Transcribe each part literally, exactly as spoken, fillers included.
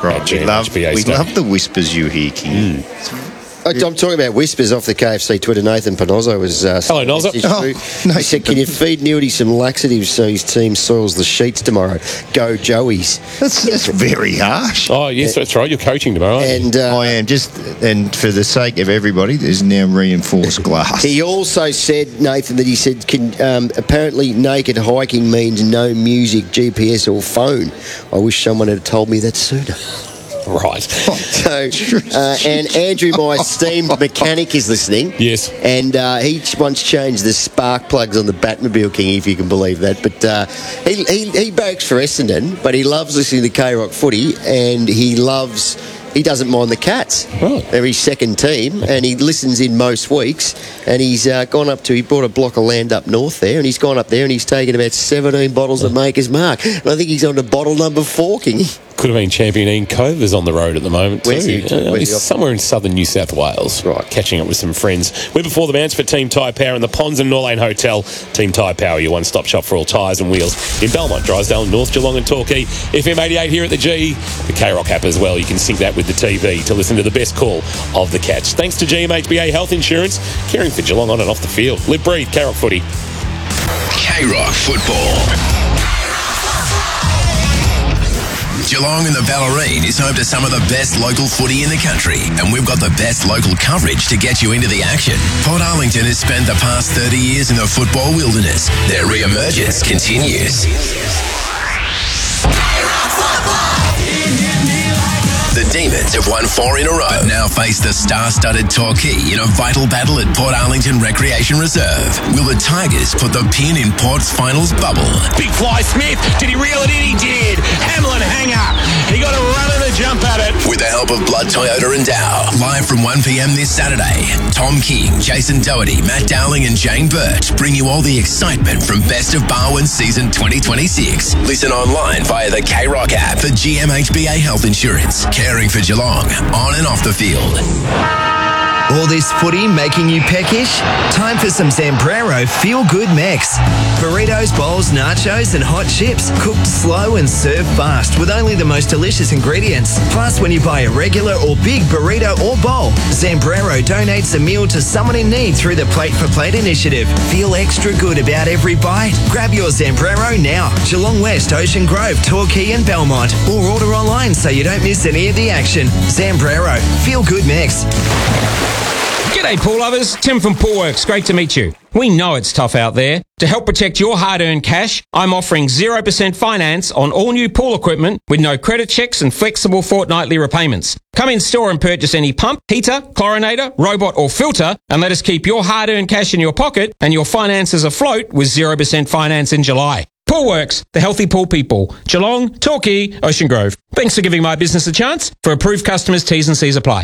Right, we love, we love the whispers you hear, King. Mm. I'm talking about whispers off the K F C Twitter. Nathan Panozo was... Uh, Hello, Nozza. Oh, no, he said, can you feed Newdy some laxatives so his team soils the sheets tomorrow? Go Joey's. That's, that's very harsh. Oh, yes, that's right. You're coaching tomorrow, aren't and, uh, I am. Just And for the sake of everybody, there's now reinforced glass. He also said, Nathan, that he said, can, um, apparently naked hiking means no music, G P S or phone. I wish someone had told me that sooner. Right. So, uh, and Andrew, my esteemed mechanic, is listening. Yes. And uh, he once changed the spark plugs on the Batmobile, King, if you can believe that. But uh, he, he he barracks for Essendon, but he loves listening to K-Rock footy, and he loves... He doesn't mind the Cats. Right. They're his second team, and he listens in most weeks. And he's uh, gone up to... He bought a block of land up north there, and he's gone up there and he's taken about seventeen bottles of Maker's Mark. And I think he's on to bottle number four, King. Could have been champion Ian Covers on the road at the moment, Where's too. he? Uh, Where's he's he off? somewhere in southern New South Wales. Right. Catching up with some friends. We're before the bounce for Team Tyre Power in the Ponds and Norlane Hotel. Team Tyre Power, your one-stop shop for all tyres and wheels in Belmont, Drysdale, North Geelong and Torquay. F M eighty-eight here at the G. The K-Rock app as well. You can sync that with the T V to listen to the best call of the catch. Thanks to G M H B A Health Insurance, caring for Geelong on and off the field. Live, breathe, K-Rock footy. K-Rock football. Geelong and the Ballerine is home to some of the best local footy in the country, and we've got the best local coverage to get you into the action. Port Arlington has spent the past thirty years in the football wilderness. Their re-emergence continues. The Demons have won four in a row, but now face the star-studded Torquay in a vital battle at Port Arlington Recreation Reserve. Will the Tigers put the pin in Port's finals bubble? Big fly Smith, did he reel it in? He did. Hamlin hanger. He got a run and a jump at it. With the help of Blood Toyota and Dow, live from one p.m. this Saturday, Tom King, Jason Doherty, Matt Dowling and Jane Burt bring you all the excitement from Best of Barwon Season twenty twenty-six. Listen online via the K-Rock app for G M H B A Health Insurance. Caring for Geelong, on and off the field. All this footy making you peckish? Time for some Zambrero feel-good mix. Burritos, bowls, nachos and hot chips, cooked slow and served fast with only the most delicious ingredients. Plus, when you buy a regular or big burrito or bowl, Zambrero donates a meal to someone in need through the Plate for Plate initiative. Feel extra good about every bite? Grab your Zambrero now. Geelong West, Ocean Grove, Torquay and Belmont. Or order online so you don't miss any of the action. Zambrero, feel-good mix. G'day pool lovers, Tim from Poolworks, great to meet you. We know it's tough out there. To help protect your hard-earned cash, I'm offering zero percent finance on all new pool equipment with no credit checks and flexible fortnightly repayments. Come in store and purchase any pump, heater, chlorinator, robot or filter and let us keep your hard-earned cash in your pocket and your finances afloat with zero percent finance in July. Poolworks, the healthy pool people. Geelong, Torquay, Ocean Grove. Thanks for giving my business a chance. For approved customers, T's and C's apply.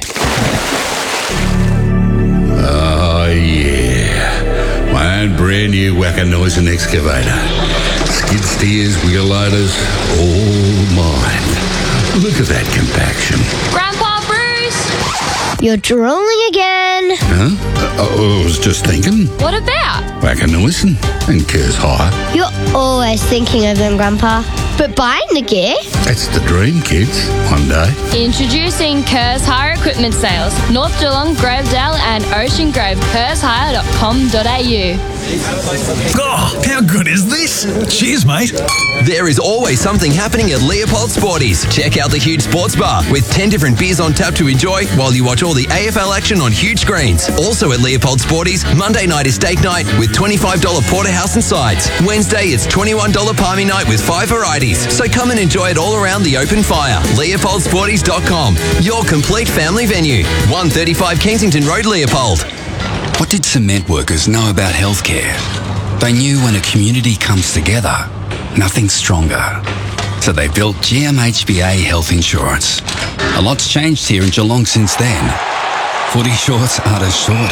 Oh, yeah. My own brand new Wacker Noisen excavator. Skid steers, wheel loaders, all mine. Look at that compaction. Grandpa Bruce! You're drooling again. Huh? Uh, I was just thinking. What about? Wacker Noisen and Kerrs Hire. You're always thinking of them, Grandpa. But buying the gear? That's the dream, kids. One day. Introducing Kerrs Hire Equipment Sales. North Geelong, Grovedale and Ocean Grove. kerrs hire dot com dot a u. Oh, how good is this? Cheers, mate. There is always something happening at Leopold Sporties. Check out the huge sports bar with ten different beers on tap to enjoy while you watch all the A F L action on huge screens. Also at Leopold Sporties, Monday night is steak night with twenty-five dollars porterhouse and sides. Wednesday it's twenty-one dollars palmy night with five varieties. So come and enjoy it all around the open fire. leopold sporties dot com, your complete family venue. one thirty-five Kensington Road, Leopold. What did cement workers know about healthcare? They knew when a community comes together, nothing's stronger. So they built G M H B A Health Insurance. A lot's changed here in Geelong since then. Footy shorts aren't as short.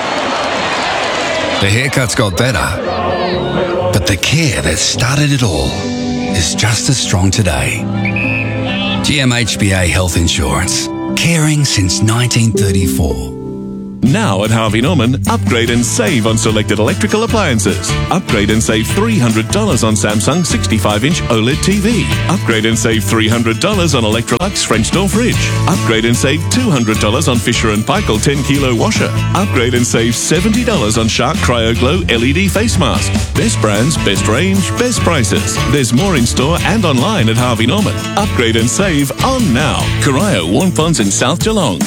The haircuts got better. But the care that started it all is just as strong today. G M H B A Health Insurance. Caring since nineteen thirty-four. Now at Harvey Norman, upgrade and save on selected electrical appliances. Upgrade and save three hundred dollars on Samsung sixty-five inch OLED T V. Upgrade and save three hundred dollars on Electrolux French door fridge. Upgrade and save two hundred dollars on Fisher and Paykel ten kilo washer. Upgrade and save seventy dollars on Shark Cryo Glow L E D face mask. Best brands, best range, best prices. There's more in store and online at Harvey Norman. Upgrade and save on now. Corio, Warnponds in South Geelong.